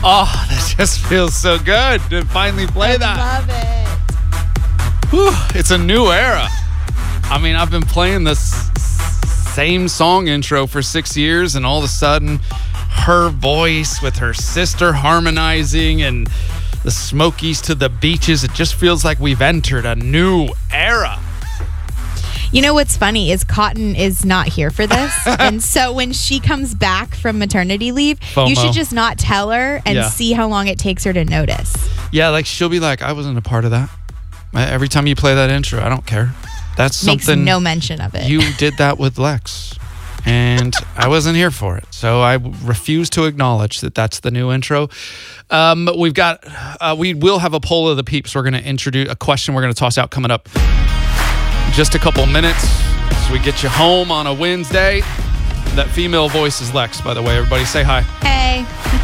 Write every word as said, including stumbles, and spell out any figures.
Oh, that just feels so good to finally play I that. love it. Whew, it's a new era. I mean, I've been playing this same song intro for six years, and all of a sudden, her voice with her sister harmonizing and the Smokies to the Beaches, it just feels like we've entered a new era. You know what's funny is Cotton is not here for this. And so when she comes back from maternity leave, FOMO. you should just not tell her and Yeah. see how long it takes her to notice. Yeah, like she'll be like, I wasn't a part of that. Every time you play that intro, I don't care. That's Makes something. no mention of it. You did that with Lex, and I wasn't here for it. So I refuse to acknowledge that that's the new intro. Um, we've got, uh, we will have a poll of the peeps. We're going to introduce a question we're going to toss out coming up in just a couple minutes. So we get you home on a Wednesday. That female voice is Lex, by the way. Everybody say hi. Hey.